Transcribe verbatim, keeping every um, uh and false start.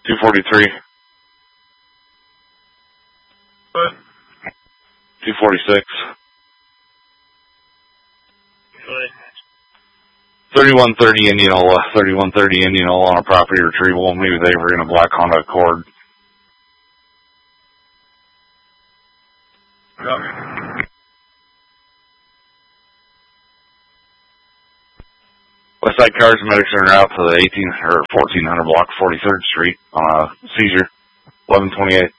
two forty-three. What? two forty-six. What? thirty-one thirty Indianola. thirty-one thirty Indianola on a property retrieval. Maybe they were in a black Honda Accord. Yep. Westside Cars and Medics are out to the eighteen or fourteen hundred block, forty-third Street on a seizure. eleven twenty-eight.